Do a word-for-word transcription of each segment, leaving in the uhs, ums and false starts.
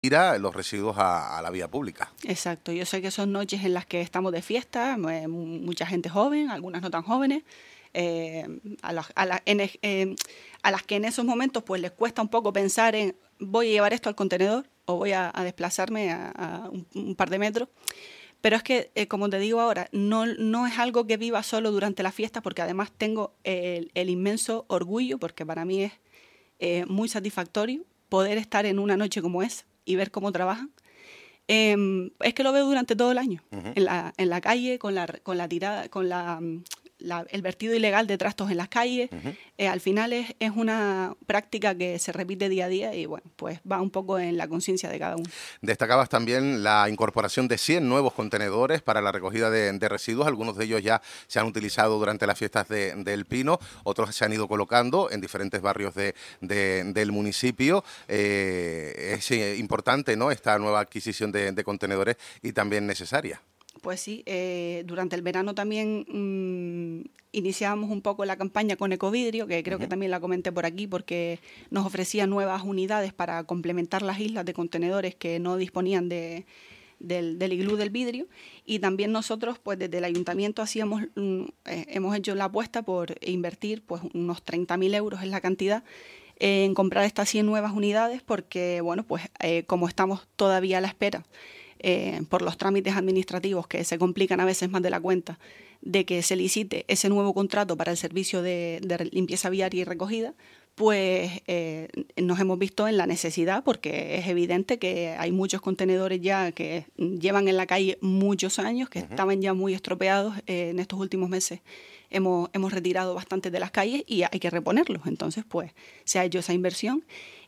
tira los residuos a, a la vía pública. Exacto, yo sé que son noches en las que estamos de fiesta, eh, mucha gente joven, algunas no tan jóvenes, eh, a, la, a, la, en, eh, a las que en esos momentos pues les cuesta un poco pensar en voy a llevar esto al contenedor o voy a, a desplazarme a, a un, un par de metros. Pero es que, eh, como te digo ahora, no, no es algo que viva solo durante la fiesta, porque además tengo el, el inmenso orgullo, porque para mí es eh, muy satisfactorio poder estar en una noche como esa y ver cómo trabajan. Eh, es que lo veo durante todo el año, uh-huh. en, la, en la calle, con la, con la tirada, con la, la, el vertido ilegal de trastos en las calles. Uh-huh. Eh, al final es, es una práctica que se repite día a día y bueno, pues va un poco en la conciencia de cada uno. Destacabas también la incorporación de cien nuevos contenedores para la recogida de, de residuos. Algunos de ellos ya se han utilizado durante las fiestas de, del Pino, otros se han ido colocando en diferentes barrios de, de, del municipio. Eh, es importante, ¿no?, esta nueva adquisición de, de contenedores y también necesaria. Pues sí, eh, durante el verano también mmm, iniciábamos un poco la campaña con Ecovidrio, que creo uh-huh. que también la comenté por aquí, porque nos ofrecía nuevas unidades para complementar las islas de contenedores que no disponían de, del, del iglú del vidrio. Y también nosotros, pues desde el ayuntamiento, hacíamos, mm, eh, hemos hecho la apuesta por invertir pues unos treinta mil euros en la cantidad eh, en comprar estas cien nuevas unidades, porque, bueno, pues eh, como estamos todavía a la espera, Eh, por los trámites administrativos que se complican a veces más de la cuenta, de que se licite ese nuevo contrato para el servicio de, de limpieza viaria y recogida, pues eh, nos hemos visto en la necesidad, porque es evidente que hay muchos contenedores ya que llevan en la calle muchos años, que uh-huh. estaban ya muy estropeados eh, en estos últimos meses. Hemos, hemos retirado bastantes de las calles y hay que reponerlos. Entonces, pues se ha hecho esa inversión.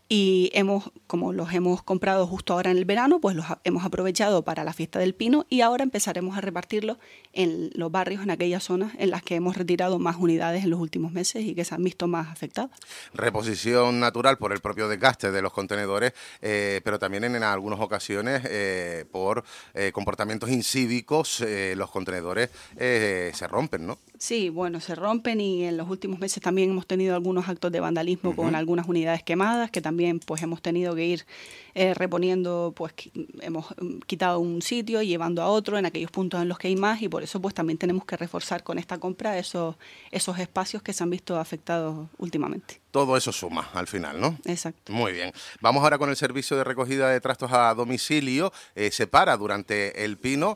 Y hemos, como los hemos comprado justo ahora en el verano, pues los hemos aprovechado para la fiesta del Pino y ahora empezaremos a repartirlos en los barrios, en aquellas zonas en las que hemos retirado más unidades en los últimos meses y que se han visto más afectadas. Reposición natural por el propio desgaste de los contenedores, eh, pero también en, en algunas ocasiones eh, por eh, comportamientos incívicos, eh, los contenedores eh, se rompen, ¿no? Sí, bueno, se rompen y en los últimos meses también hemos tenido algunos actos de vandalismo uh-huh. con algunas unidades quemadas, que también pues hemos tenido que ir eh, reponiendo, pues hemos quitado un sitio y llevando a otro en aquellos puntos en los que hay más, y por eso pues también tenemos que reforzar con esta compra esos, esos espacios que se han visto afectados últimamente. Todo eso suma al final, ¿no? Exacto. Muy bien. Vamos ahora con el servicio de recogida de trastos a domicilio. Eh, se para durante el Pino,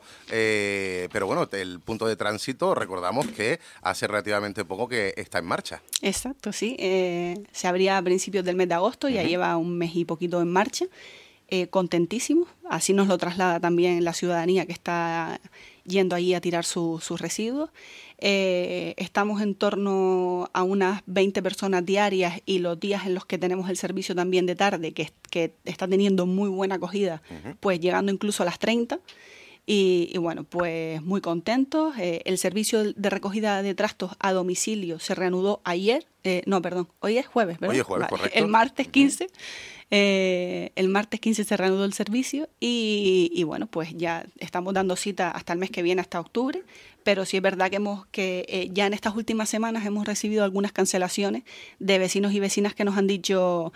eh, pero bueno, el punto de tránsito, recordamos que hace relativamente poco que está en marcha. Exacto, sí. Eh, se abría a principios del mes de agosto, ya uh-huh. lleva un mes y poquito en marcha. Eh, contentísimos. Así nos lo traslada también la ciudadanía que está yendo allí a tirar su, sus residuos. Eh, estamos en torno a unas veinte personas diarias y los días en los que tenemos el servicio también de tarde, que, que está teniendo muy buena acogida, uh-huh. pues llegando incluso a las treinta. Y, y bueno, pues muy contentos. Eh, el servicio de recogida de trastos a domicilio se reanudó ayer. Eh, no, perdón, hoy es jueves, ¿verdad? Hoy es jueves, vale. Correcto. El martes quince. Uh-huh. Eh, el martes quince se reanudó el servicio y, y bueno, pues ya estamos dando cita hasta el mes que viene, hasta octubre, pero sí es verdad que, hemos, que eh, ya en estas últimas semanas hemos recibido algunas cancelaciones de vecinos y vecinas que nos han dicho,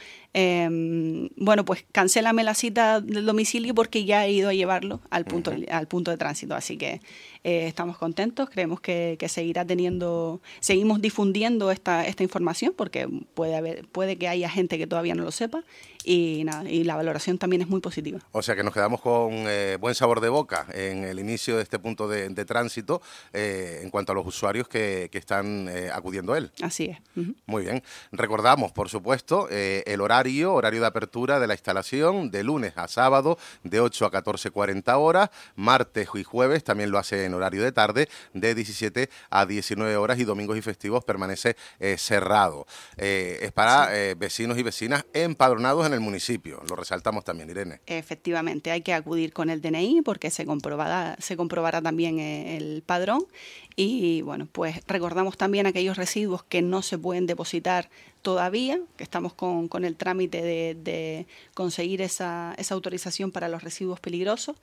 eh, bueno, pues cancélame la cita del domicilio porque ya he ido a llevarlo al punto, uh-huh. al punto de tránsito, así que eh, estamos contentos, creemos que, que seguirá teniendo, seguimos difundiendo esta, esta información porque puede haber, puede que haya gente que todavía no lo sepa. Y nada, y la valoración también es muy positiva. O sea que nos quedamos con eh, buen sabor de boca en el inicio de este punto de, de tránsito eh, en cuanto a los usuarios que, que están eh, acudiendo a él. Así es. Uh-huh. Muy bien. Recordamos, por supuesto, eh, el horario, horario de apertura de la instalación de lunes a sábado de ocho a catorce cuarenta horas, martes y jueves también lo hace en horario de tarde de diecisiete a diecinueve horas y domingos y festivos permanece eh, cerrado. Eh, es para sí. eh, vecinos y vecinas empadronados en el municipio, lo resaltamos también, Irene. Efectivamente, hay que acudir con el D N I porque se comprobará, se comprobará también el padrón y bueno, pues recordamos también aquellos residuos que no se pueden depositar todavía, que estamos con, con el trámite de, de conseguir esa, esa autorización para los residuos peligrosos,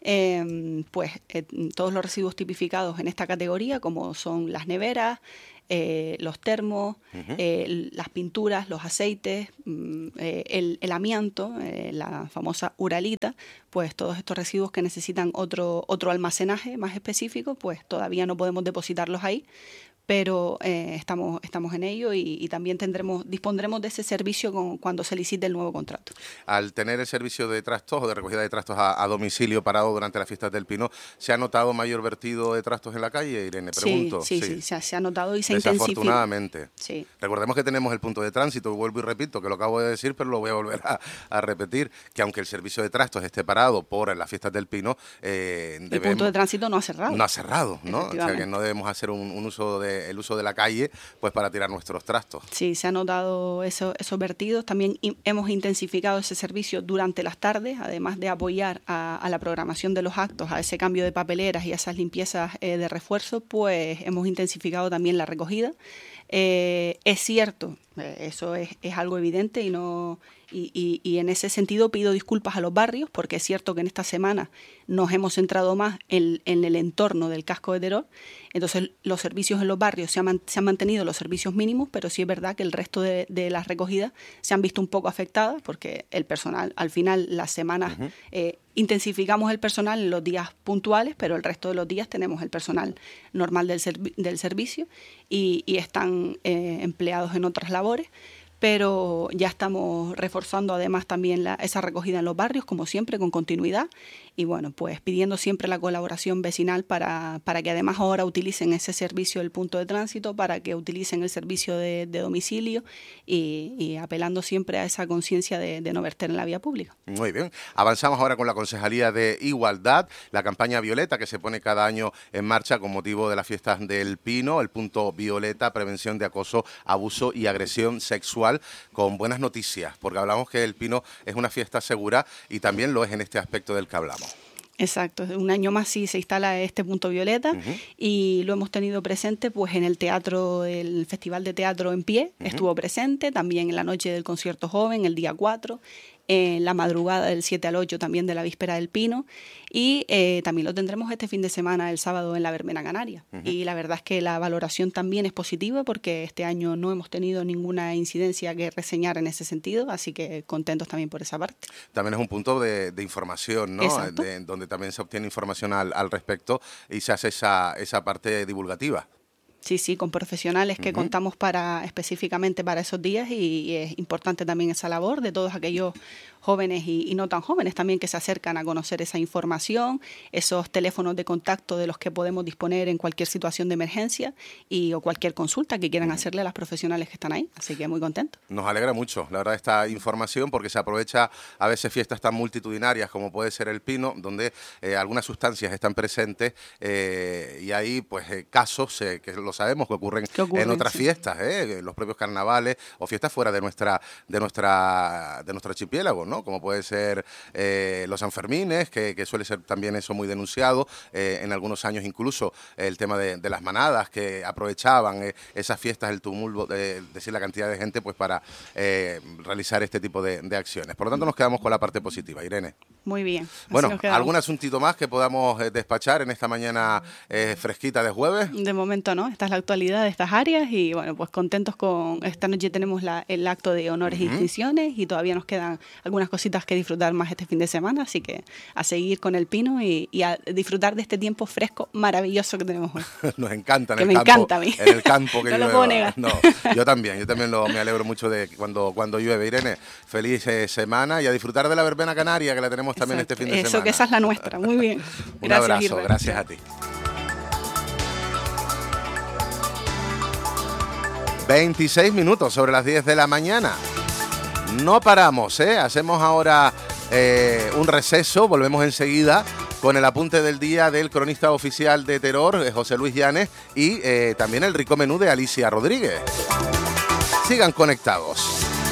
eh, pues eh, todos los residuos tipificados en esta categoría, como son las neveras, Eh, los termos, uh-huh. eh, las pinturas, los aceites, eh, el, el amianto, eh, la famosa uralita, pues todos estos residuos que necesitan otro, otro almacenaje más específico, pues todavía no podemos depositarlos ahí, pero eh, estamos, estamos en ello y, y también tendremos, dispondremos de ese servicio con, cuando se licite el nuevo contrato. Al tener el servicio de trastos o de recogida de trastos a, a domicilio parado durante las fiestas del Pino, ¿se ha notado mayor vertido de trastos en la calle, Irene? Pregunto. Sí, sí, sí, sí se, ha, se ha notado y se intensifica. Desafortunadamente. Sí. Recordemos que tenemos el punto de tránsito, vuelvo y repito, que lo acabo de decir, pero lo voy a volver a, a repetir, que aunque el servicio de trastos esté parado por las fiestas del Pino, eh, el debemos, punto de tránsito no ha cerrado. No ha cerrado, ¿no? O sea, que no debemos hacer un, un uso de, el uso de la calle pues para tirar nuestros trastos. Sí, se han notado eso, esos vertidos. También in, hemos intensificado ese servicio durante las tardes, además de apoyar a, a la programación de los actos, a ese cambio de papeleras y a esas limpiezas eh, de refuerzo, pues hemos intensificado también la recogida. Eh, es cierto, eh, eso es, es algo evidente y no... Y, y, y en ese sentido pido disculpas a los barrios, porque es cierto que en esta semana nos hemos centrado más en, en el entorno del casco de Teror. Entonces los servicios en los barrios se han, se han mantenido los servicios mínimos, pero sí es verdad que el resto de, de las recogidas se han visto un poco afectadas, porque el personal, al final, las semanas uh-huh. eh, intensificamos el personal en los días puntuales, pero el resto de los días tenemos el personal normal del, servi- del servicio y, y están eh, empleados en otras labores. Pero ya estamos reforzando además también la, esa recogida en los barrios, como siempre, con continuidad. Y bueno, pues pidiendo siempre la colaboración vecinal para, para que además ahora utilicen ese servicio del punto de tránsito, para que utilicen el servicio de, de domicilio y, y apelando siempre a esa conciencia de, de no verter en la vía pública. Muy bien. Avanzamos ahora con la Concejalía de Igualdad, la campaña Violeta que se pone cada año en marcha con motivo de las fiestas del Pino, el punto Violeta, prevención de acoso, abuso y agresión sexual, con buenas noticias, porque hablamos que el Pino es una fiesta segura y también lo es en este aspecto del que hablamos. Exacto, un año más sí se instala este punto Violeta uh-huh. y lo hemos tenido presente pues en el teatro, el Festival de Teatro en Pie, uh-huh. estuvo presente, también en la noche del concierto joven, el día cuatro, en la madrugada del siete al ocho también de la víspera del Pino y eh, también lo tendremos este fin de semana, el sábado, en la Verbena Canaria. Uh-huh. Y la verdad es que la valoración también es positiva porque este año no hemos tenido ninguna incidencia que reseñar en ese sentido, así que contentos también por esa parte. También es un punto de, de información, ¿no? De, donde también se obtiene información al, al respecto y se hace esa, esa parte divulgativa. Sí, sí, con profesionales que uh-huh. contamos para específicamente para esos días y, y es importante también esa labor de todos aquellos jóvenes y, y no tan jóvenes también que se acercan a conocer esa información, esos teléfonos de contacto de los que podemos disponer en cualquier situación de emergencia y o cualquier consulta que quieran uh-huh. hacerle a las profesionales que están ahí. Así que muy contentos. Nos alegra mucho, la verdad, esta información porque se aprovecha a veces fiestas tan multitudinarias como puede ser el Pino, donde eh, algunas sustancias están presentes eh, y hay pues eh, casos eh, que lo sabemos que ocurren, ocurren en otras sí. fiestas, eh, los propios carnavales o fiestas fuera de nuestra de nuestra de nuestro archipiélago, ¿no? Como puede ser eh, los Sanfermines, que, que suele ser también eso muy denunciado, eh, en algunos años incluso eh, el tema de, de las manadas que aprovechaban eh, esas fiestas, el tumulto, de, decir la cantidad de gente, pues para eh, realizar este tipo de, de acciones. Por lo tanto, nos quedamos con la parte positiva, Irene. Muy bien. Bueno, ¿algún asuntito más que podamos eh, despachar en esta mañana eh, fresquita de jueves? De momento no, esta es la actualidad de estas áreas y bueno, pues contentos con esta noche tenemos la, el acto de honores uh-huh. e distinciones y todavía nos quedan algunas cositas que disfrutar más este fin de semana, así que a seguir con el Pino y, y a disfrutar de este tiempo fresco maravilloso que tenemos hoy. Nos encanta en que el me campo. encanta a mí. En el campo que no llueva. lo puedo negar. No, yo también, yo también lo, me alegro mucho de cuando, cuando llueve. Irene, feliz eh, semana y a disfrutar de la verbena canaria que la tenemos también Exacto. este fin de Eso, semana. Eso, que esa es la nuestra, muy bien. Un Gracias, abrazo, Irene. Gracias a ti. veintiséis minutos sobre las diez de la mañana. No paramos, ¿eh? Hacemos ahora eh, un receso, volvemos enseguida con el apunte del día del cronista oficial de Teror, eh, José Luis Llanes, y eh, también el rico menú de Alicia Rodríguez. Sigan conectados.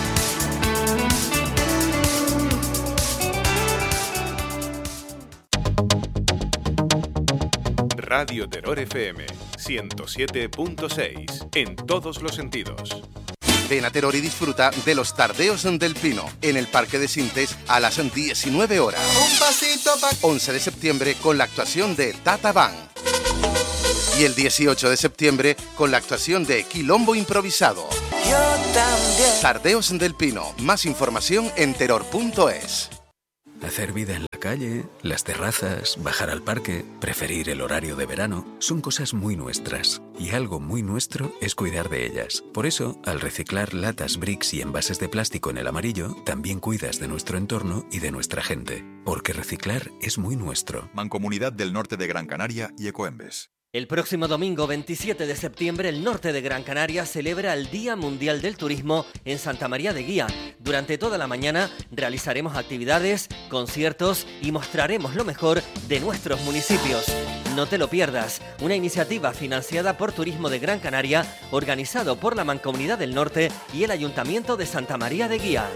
Radio Teror F M ciento siete punto seis, en todos los sentidos. Ven a Teror y disfruta de los Tardeos del Pino en el Parque de Sintes a las diecinueve horas. Un pasito pa... once de septiembre con la actuación de Tata Van. Y el dieciocho de septiembre con la actuación de Quilombo Improvisado. Yo también. Tardeos del Pino. Más información en teror punto es. Hacer vida en la calle, las terrazas, bajar al parque, preferir el horario de verano, son cosas muy nuestras. Y algo muy nuestro es cuidar de ellas. Por eso, al reciclar latas, bricks y envases de plástico en el amarillo, también cuidas de nuestro entorno y de nuestra gente. Porque reciclar es muy nuestro. Mancomunidad del Norte de Gran Canaria y Ecoembes. El próximo domingo veintisiete de septiembre el norte de Gran Canaria celebra el Día Mundial del Turismo en Santa María de Guía. Durante toda la mañana realizaremos actividades, conciertos y mostraremos lo mejor de nuestros municipios. No te lo pierdas, una iniciativa financiada por Turismo de Gran Canaria, organizado por la Mancomunidad del Norte y el Ayuntamiento de Santa María de Guía.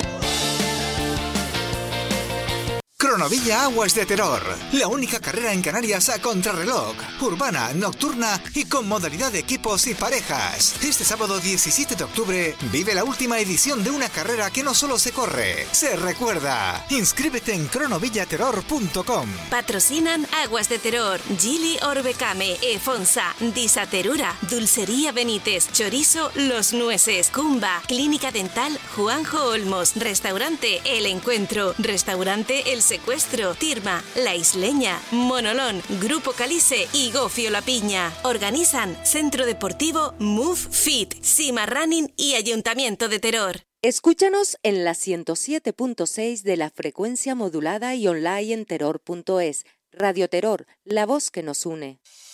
Cronovilla Aguas de Teror, la única carrera en Canarias a contrarreloj, urbana, nocturna y con modalidad de equipos y parejas. Este sábado diecisiete de octubre vive la última edición de una carrera que no solo se corre, se recuerda. Inscríbete en cronovillaterror punto com. Patrocinan Aguas de Teror, Gili Orbecame, Efonsa, Disaterura, Dulcería Benítez, Chorizo Los Nueces, Cumba, Clínica Dental Juanjo Olmos, Restaurante El Encuentro, Restaurante El Secuestro, Tirma, La Isleña, Monolón, Grupo Calice y Gofio La Piña. Organizan Centro Deportivo Move Fit, Sima Running y Ayuntamiento de Teror. Escúchanos en la ciento siete punto seis de la frecuencia modulada y online en teror punto es. Radio Teror, la voz que nos une.